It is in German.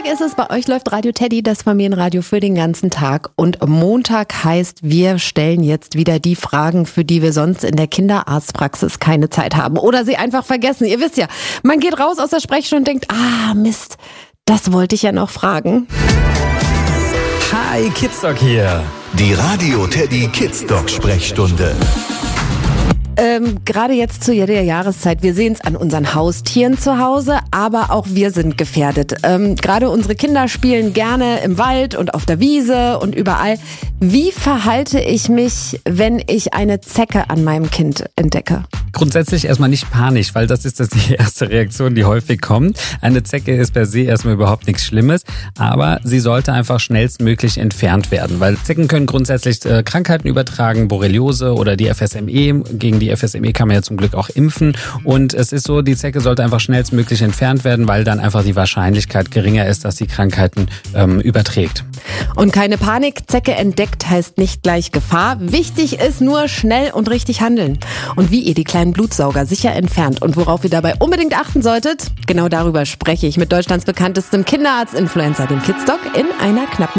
Montag ist es, bei euch läuft Radio Teddy, das Familienradio für den ganzen Tag. Und Montag heißt, wir stellen jetzt wieder die Fragen, für die wir sonst in der Kinderarztpraxis keine Zeit haben. Oder sie einfach vergessen. Ihr wisst ja, man geht raus aus der Sprechstunde und denkt, Mist, das wollte ich ja noch fragen. Hi, Kidsdoc hier. Die Radio Teddy Kidsdoc Sprechstunde. Gerade jetzt zu jeder Jahreszeit, wir sehen es an unseren Haustieren zu Hause, aber auch wir sind gefährdet. Gerade unsere Kinder spielen gerne im Wald und auf der Wiese und überall. Wie verhalte ich mich, wenn ich eine Zecke an meinem Kind entdecke? Grundsätzlich erstmal nicht panisch, weil das ist die erste Reaktion, die häufig kommt. Eine Zecke ist per se erstmal überhaupt nichts Schlimmes, aber sie sollte einfach schnellstmöglich entfernt werden, weil Zecken können grundsätzlich Krankheiten übertragen, Borreliose oder die FSME. Gegen die FSME kann man ja zum Glück auch impfen und es ist so, die Zecke sollte einfach schnellstmöglich entfernt werden, weil dann einfach die Wahrscheinlichkeit geringer ist, dass die Krankheiten überträgt. Und keine Panik, Zecke entdeckt heißt nicht gleich Gefahr. Wichtig ist nur schnell und richtig handeln. Und wie ihr die kleinen Blutsauger sicher entfernt und worauf ihr dabei unbedingt achten solltet, genau darüber spreche ich mit Deutschlands bekanntestem Kinderarzt-Influencer, dem Kidsdoc, in einer knappen